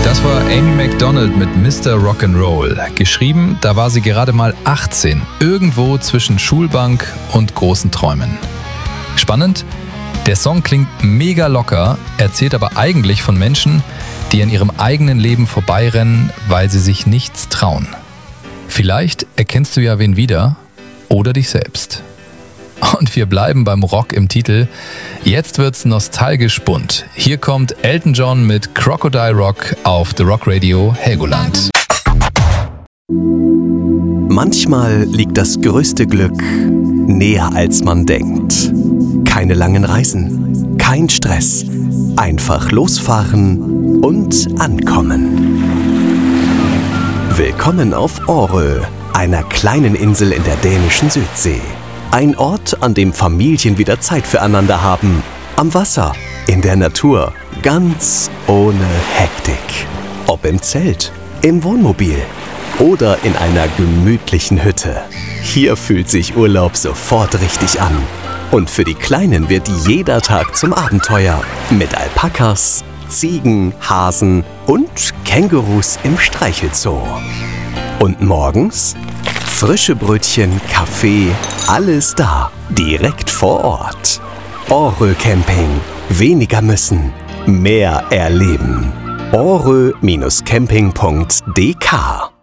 Das war Amy Macdonald mit Mr. Rock'n'Roll. Geschrieben, da war sie gerade mal 18, irgendwo zwischen Schulbank und großen Träumen. Spannend, der Song klingt mega locker, erzählt aber eigentlich von Menschen, die an ihrem eigenen Leben vorbeirennen, weil sie sich nichts trauen. Vielleicht erkennst du ja wen wieder oder dich selbst. Und wir bleiben beim Rock im Titel. Jetzt wird's nostalgisch bunt. Hier kommt Elton John mit Crocodile Rock auf The Rock Radio Helgoland. Manchmal liegt das größte Glück näher als man denkt. Keine langen Reisen, kein Stress. Einfach losfahren und ankommen. Willkommen auf Årö, einer kleinen Insel in der dänischen Südsee. Ein Ort, an dem Familien wieder Zeit füreinander haben. Am Wasser, in der Natur, ganz ohne Hektik. Ob im Zelt, im Wohnmobil oder in einer gemütlichen Hütte. Hier fühlt sich Urlaub sofort richtig an. Und für die Kleinen wird jeder Tag zum Abenteuer. Mit Alpakas, Ziegen, Hasen und Kängurus im Streichelzoo. Und morgens? Frische Brötchen, Kaffee, alles da, direkt vor Ort. Årö Camping. Weniger müssen, mehr erleben. Årö-camping.dk